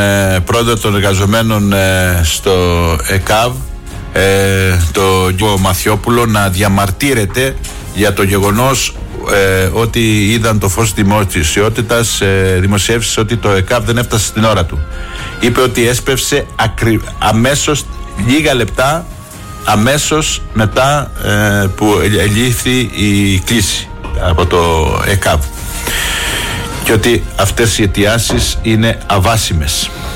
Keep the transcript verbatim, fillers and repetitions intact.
ε, πρόεδρο των εργαζομένων ε, στο ΕΚΑΒ, ε, το Γιώργο Μαθιόπουλο, να διαμαρτύρεται για το γεγονός ε, ότι είδαν το φως δημοσιότητας ε, δημοσιεύσεις ότι το ΕΚΑΒ δεν έφτασε στην ώρα του. Είπε ότι έσπευσε ακρι... αμέσως, λίγα λεπτά αμέσως μετά ε, που ελήφθη η κλήση από το ΕΚΑΒ, και ότι αυτές οι αιτιάσεις είναι αβάσιμες.